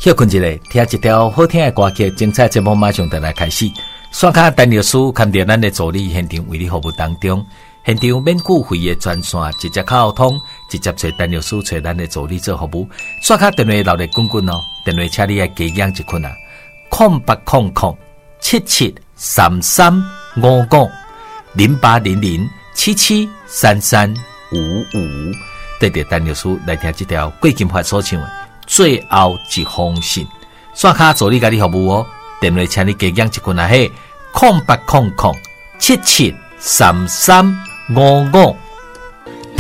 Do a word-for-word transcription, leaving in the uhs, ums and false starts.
休困一下，听一条好听的歌曲，精彩节目马上就来开始。刷卡陈律师看到咱的助理现场为你服务当中，现场免付费的专线，直接卡通，直接找陈律师找咱的助理做服务。刷卡电话留咧滚滚哦，电话请你来加养一困啊，空八空空七七三三五五零八零零七七三三五五，对着陈律师来听这条贵金发所唱的最后一封信。刷卡助理甲你服务哦，电话请你加养一困啊，嘿，空八空空七七三三五五